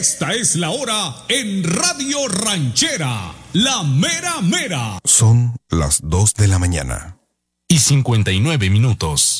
Esta es la hora en Radio Ranchera, la mera mera. Son las 2 de la mañana. Y 59 minutos.